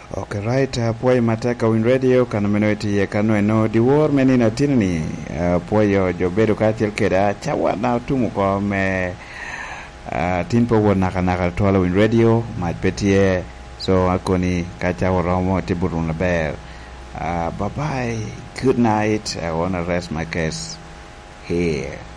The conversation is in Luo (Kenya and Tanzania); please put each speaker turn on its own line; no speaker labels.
Okay, right. Poi mateka win radio kana menoti ye kano eno diwor menina tinni poi jo bedo ka tel keda chawa na tumu ko me tin po wona kana to win radio ma petie so akoni ka chawa romo tiburun la ber. Bye bye. Good night. I want to rest my case here.